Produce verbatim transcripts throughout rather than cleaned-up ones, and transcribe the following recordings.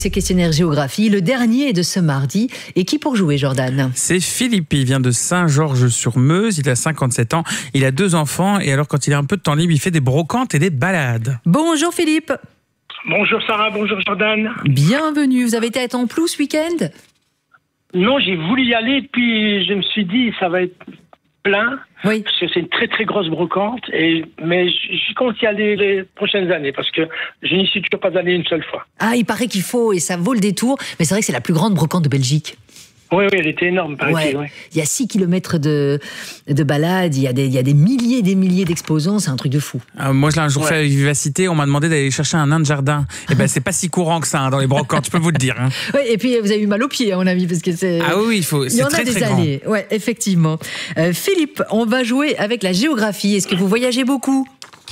C'est questionnaire géographie, le dernier de ce mardi. Et qui pour jouer, Jordan? C'est Philippe, il vient de Saint-Georges-sur-Meuse, il a cinquante-sept ans, il a deux enfants et alors quand il a un peu de temps libre, il fait des brocantes et des balades. Bonjour Philippe. Bonjour Sarah, bonjour Jordan. Bienvenue, vous avez été à Templou ce week-end? Non, j'ai voulu y aller, puis je me suis dit, ça va être plein, Oui. parce que c'est une très très grosse brocante, et, mais je, je compte y aller les prochaines années, parce que je n'y suis toujours pas allé une seule fois. Ah, il paraît qu'il faut, et ça vaut le détour, mais c'est vrai que c'est la plus grande brocante de Belgique. Oui, oui, elle était énorme, paraît-il. Ouais. Ouais. Il y a six kilomètres de, de balade, il y, a des, il y a des milliers et des milliers d'exposants, c'est un truc de fou. Euh, moi, je l'ai un jour Ouais. fait avec Vivacité, on m'a demandé d'aller chercher un nain de jardin. Et ben, c'est pas si courant que ça hein, dans les brocantes, je peux vous le dire. Hein. Ouais, et puis vous avez eu mal aux pieds, à mon avis, parce que c'est. Ah oui, il faut. Il y C'est en très a des très grand. allées, ouais, effectivement. Euh, Philippe, on va jouer avec la géographie. Est-ce que vous voyagez beaucoup?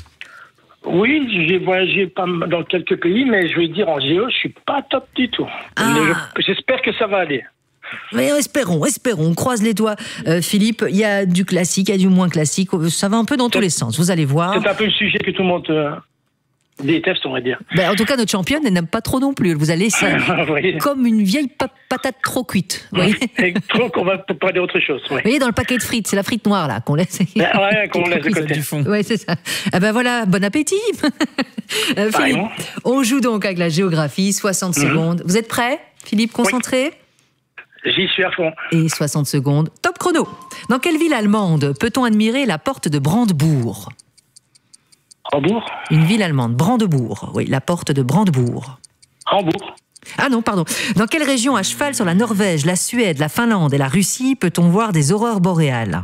Oui, j'ai voyagé pas mal dans quelques pays, mais je vais dire en géo, je suis pas top du tout. Ah. Mais je- j'espère que ça va aller. Mais espérons, espérons, on croise les doigts. Euh, Philippe, il y a du classique, il y a du moins classique, ça va un peu dans tous les sens, vous allez voir. C'est un peu le sujet que tout le monde euh, déteste, on va dire. Ben, en tout cas, notre championne, elle n'aime pas trop non plus. Vous allez, ça, Vous voyez, comme une vieille pa- patate trop cuite. Vous voyez, Et trop qu'on va parler d'autre chose. Ouais. vous voyez, dans le paquet de frites, c'est la frite noire là qu'on laisse. Ouais, qu'on laisse de côté. Du fond. Ouais, c'est ça. Ah ben voilà, bon appétit. Euh, Philippe, Pareillement. on joue donc avec la géographie, soixante secondes. Vous êtes prêts, Philippe, concentré? J'y suis à fond. Et soixante secondes, top chrono. Dans quelle ville allemande peut-on admirer la porte de Brandebourg? Hambourg Une ville allemande, Brandebourg. Oui, la porte de Brandebourg. Hambourg. Ah non, pardon. Dans quelle région, à cheval sur la Norvège, la Suède, la Finlande et la Russie, peut-on voir des aurores boréales?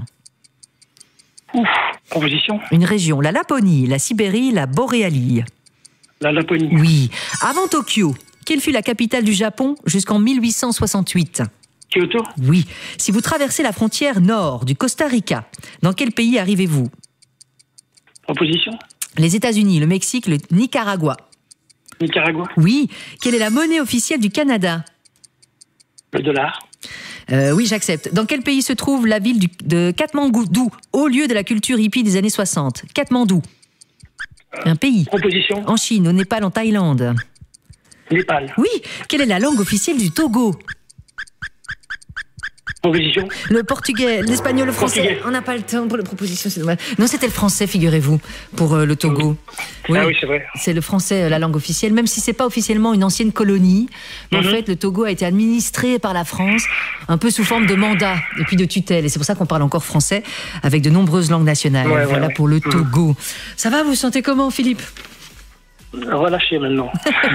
Ouf, composition. Une région, la Laponie, la Sibérie, la Boréalie. La Laponie. Oui. Avant Tokyo, quelle fut la capitale du Japon jusqu'en mille huit cent soixante-huit? Kyoto. Oui. Si vous traversez la frontière nord du Costa Rica, dans quel pays arrivez-vous? Proposition. Les États-Unis, le Mexique, le Nicaragua. Nicaragua. Oui. Quelle est la monnaie officielle du Canada? Le dollar. Euh, oui, j'accepte. Dans quel pays se trouve la ville du- de Katmandou, haut lieu de la culture hippie des années soixante? Katmandou. Un pays. Proposition. En Chine, au Népal, en Thaïlande. Népal. Oui. Quelle est la langue officielle du Togo? Proposition. Le portugais, l'espagnol, le français. Portugais. On n'a pas le temps pour les propositions, c'est dommage. Non, c'était le français, figurez-vous, pour euh, le Togo. Oui. Ah oui, c'est vrai. C'est le français, euh, la langue officielle, même si c'est pas officiellement une ancienne colonie. Mais Mhm. en fait, le Togo a été administré par la France, un peu sous forme de mandat et puis de tutelle. Et c'est pour ça qu'on parle encore français, avec de nombreuses langues nationales. Ouais, ouais, voilà ouais. pour le Mhm. Togo. Ça va, vous vous sentez comment, Philippe? Relâchez maintenant.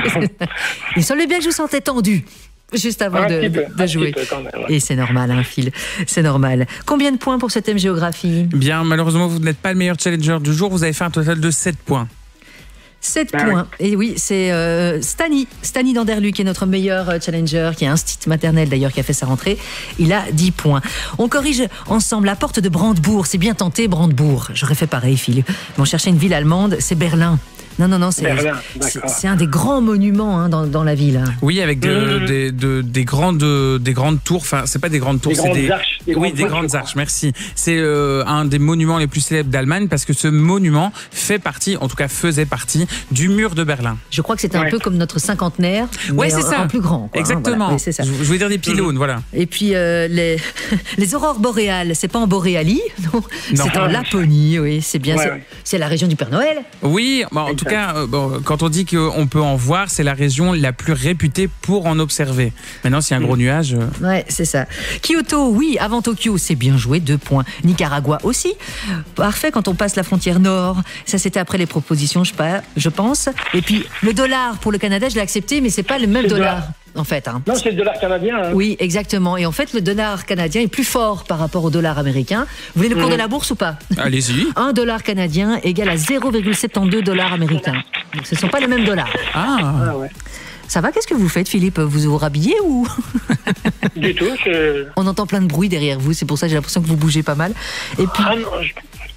Il semblait bien que je vous sentais tendu, juste avant Un de, petit peu, de un jouer. petit peu quand même, ouais. Et c'est normal, hein, Phil. C'est normal. Combien de points pour ce thème géographie? Bien, malheureusement, vous n'êtes pas le meilleur challenger du jour. Vous avez fait un total de sept points. sept Ah points. Et oui, c'est euh, Stani, Stani Danderlu qui est notre meilleur euh, challenger, qui est institut maternel d'ailleurs, qui a fait sa rentrée. Il a dix points. On corrige ensemble la porte de Brandebourg. C'est bien tenté, Brandebourg. J'aurais fait pareil, Phil. On cherchait une ville allemande, c'est Berlin. Non, non, non, c'est Berlin, c'est- d'accord. c'est un des grands monuments hein, dans, dans la ville. hein. Oui, avec de- Mmh. des, de- des grandes, des grandes tours. Enfin, c'est pas des grandes tours, Des c'est grandes des arches, des oui, grandes des voies, grandes je crois. arches. Merci. C'est euh, un des monuments les plus célèbres d'Allemagne parce que ce monument fait partie, en tout cas faisait partie, du mur de Berlin. Je crois que c'est un Ouais. peu comme notre cinquantenaire, Ouais, mais c'est en, ça. en plus grand. quoi, hein, Exactement. voilà. Oui, c'est ça. Je, je voulais dire des pylônes, voilà. Et puis euh, les, les aurores boréales, c'est pas en Boréalie, non, Non. c'est en Laponie, oui, c'est bien, Ouais, c'est ouais. c'est la région du Père Noël. Oui, bon, en tout Exact. cas, euh, bon, quand on dit qu'on peut en voir, c'est la région la plus réputée pour en observer. Maintenant, s'il y a un gros nuage, euh, Ouais, c'est ça. Kyoto, oui, avant Tokyo, c'est bien joué, deux points. Nicaragua aussi. Parfait quand on passe la frontière nord. Ça, c'était après les propositions, je, pas, je pense. Et puis, le dollar pour le Canada, je l'ai accepté, mais c'est pas le même C'est le dollar, dollar. en fait. hein. Non, c'est le dollar canadien. Hein. Oui, exactement. Et en fait, le dollar canadien est plus fort par rapport au dollar américain. Vous voulez le cours Mhm. de la bourse ou pas? allez-y. Un dollar canadien égale à zéro virgule soixante-douze dollars américains. Donc, ce ne sont pas les mêmes dollars. Ah, Ah ouais. Ça va? Qu'est-ce que vous faites, Philippe? Vous vous rhabillez ou? Du tout. Je... On entend plein de bruit derrière vous, c'est pour ça que j'ai l'impression que vous bougez pas mal. Et puis, Ah non, je...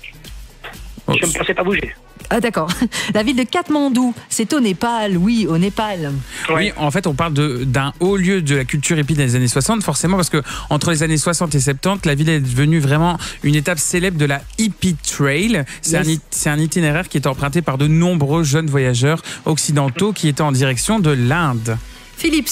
Oh, je me pensais pas bouger. ah d'accord, la ville de Katmandou, c'est au Népal, oui, au Népal. Ouais. Oui, en fait, on parle de- d'un haut lieu de la culture hippie des années soixante, forcément, parce que entre les années soixante et soixante-dix, la ville est devenue vraiment une étape célèbre de la Hippie Trail. C'est Yes. un, it- c'est un itinéraire qui est emprunté par de nombreux jeunes voyageurs occidentaux qui étaient en direction de l'Inde. Philippe